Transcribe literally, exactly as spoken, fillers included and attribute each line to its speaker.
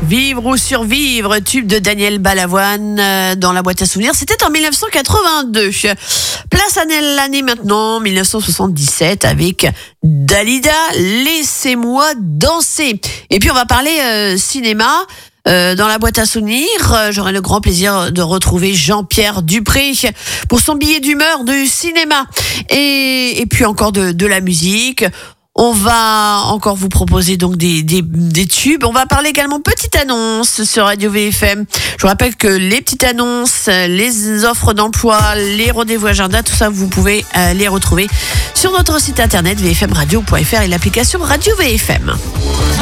Speaker 1: Vivre ou survivre, tube de Daniel Balavoine euh, dans la boîte à souvenirs. C'était en dix-neuf cent quatre-vingt-deux. Place à l'année maintenant, dix-neuf cent soixante-dix-sept, avec Dalida, Laissez-moi danser. Et puis on va parler euh, cinéma. Euh, dans la boîte à souvenirs, euh, j'aurai le grand plaisir de retrouver Jean-Pierre Dupré pour son billet d'humeur du cinéma. Et, et puis encore de, de la musique. On va encore vous proposer donc des, des, des tubes. On va parler également petite annonce sur Radio V F M. Je vous rappelle que les petites annonces, les offres d'emploi, les rendez-vous agenda, tout ça, vous pouvez euh, les retrouver sur notre site internet v f m radio point f r et l'application Radio V F M.